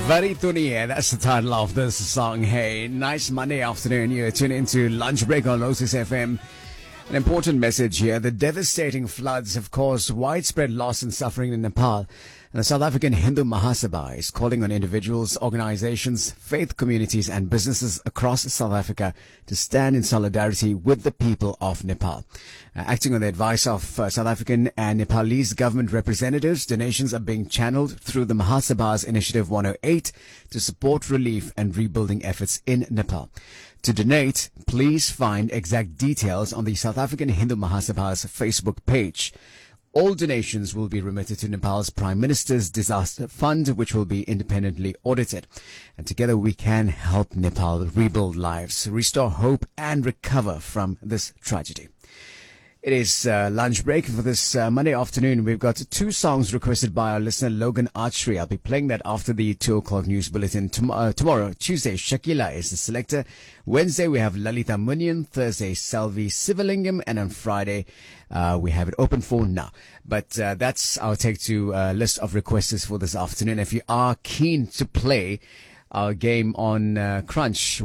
Very Tuni, that's the title of this song. Hey, nice Monday afternoon. You're tuning into Lunch Break on Lotus FM. An important message here. The devastating floods have caused widespread loss and suffering in Nepal. And the South African Hindu Mahasabha is calling on individuals, organizations, faith communities and businesses across South Africa to stand in solidarity with the people of Nepal. Acting on the advice of South African and Nepalese government representatives, donations are being channeled through the Mahasabha's Initiative 108 to support relief and rebuilding efforts in Nepal. To donate, please find exact details on the South African Hindu Mahasabha's Facebook page. All donations will be remitted to Nepal's Prime Minister's Disaster Fund, which will be independently audited. And together we can help Nepal rebuild lives, restore hope and recover from this tragedy. It is lunch break for this Monday afternoon. We've got two songs requested by our listener Logan Archery. I'll be playing that after the 2 o'clock news bulletin. Tomorrow, Tuesday, Shakila is the selector. Wednesday, we have Lalita Munyan. Thursday, Salvi Sivalingam. And on Friday, we have it open for now. But that's our take to list of requests for this afternoon. If you are keen to play our game on Crunch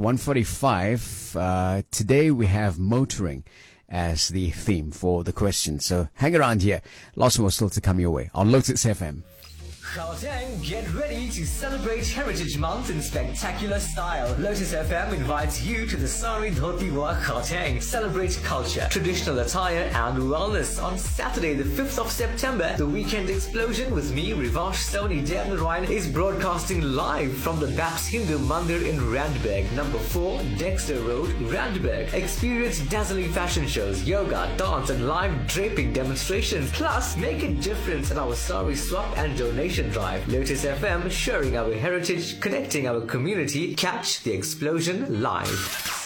145, today we have motoring as the theme for the question. So hang around here. Lots more still to come your way on Lotus FM. Gauteng, get ready to celebrate Heritage Month in spectacular style. Lotus FM invites you to the Sari Dhoti Wa Gauteng. Celebrate culture, traditional attire and wellness on Saturday the 5th of September. The Weekend Explosion with me, Rivash Soni Devnarayan, is broadcasting live from the Baps Hindu Mandir in Randburg, number 4, Dexter Road, Randburg. Experience dazzling fashion shows, yoga, dance and live draping demonstrations. Plus, make a difference in our sari swap and donation drive. Lotus FM, sharing our heritage, connecting our community. Catch the explosion live.